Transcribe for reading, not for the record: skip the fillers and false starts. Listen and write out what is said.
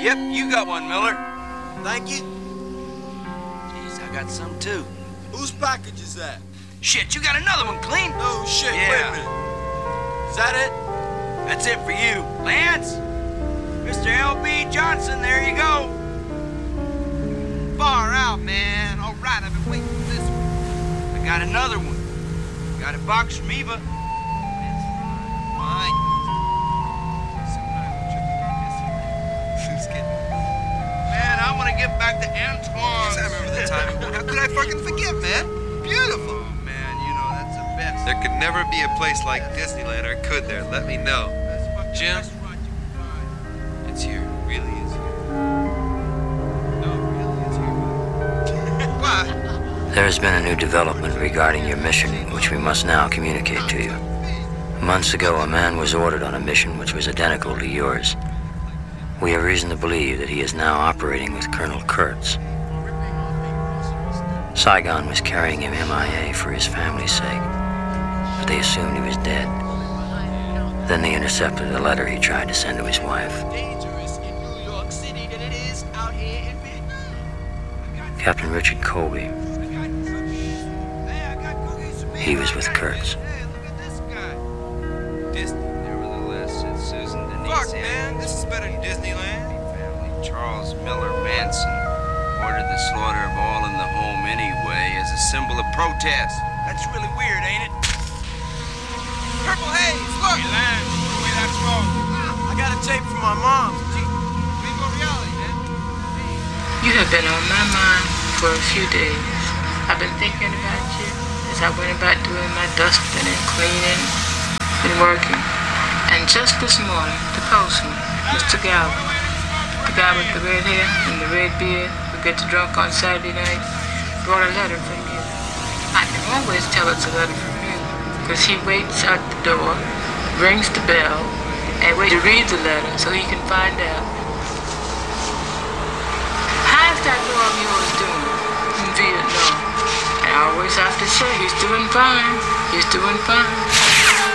Yep, you got one, Miller. Thank you. Jeez, I got some too. Whose package is that? Shit, you got another one, Clean? No shit, Yeah. wait a minute. Is that it? That's it for you. Lance? Mr. L.B. Johnson, there you go. Far out, man. All right, I've been waiting for this one. I got another one. Got a box from Eva. Fine. Man, I want to get back to Antoine. Yes, I remember that time. How could I fucking forget, man? Beautiful. Oh, man, you know, that's the best. There could never be a place like Disneyland, or could there? Let me know. Jim? It's here. Really is here. No, really is here. What? There has been a new development regarding your mission, which we must now communicate to you. Months ago, a man was ordered on a mission which was identical to yours. We have reason to believe that he is now operating with Colonel Kurtz. Saigon was carrying him MIA for his family's sake, but they assumed he was dead. Then they intercepted a letter he tried to send to his wife. Captain Richard Colby. He was with Kurtz. Disney, nevertheless, said Susan Denise. Fuck, man. This is better than Disneyland. Family. Charles Miller Manson ordered the slaughter of all in the home anyway as a symbol of protest. That's really weird, ain't it? Purple haze, look. Hey, Lance, put away that smoke. I got a tape from my mom. Bingo reality, man. You have been on my mind for a few days. I've been thinking about you as I went about doing my dusting and cleaning and working. And just this morning, the postman, Mr. Galvin, the guy with the red hair and the red beard who gets drunk on Saturday night, brought a letter from you. I can always tell it's a letter from you because he waits out the door, rings the bell, and waits to read the letter so he can find out. How's that boy of yours doing in Vietnam? And I always have to say, he's doing fine. He's doing fine.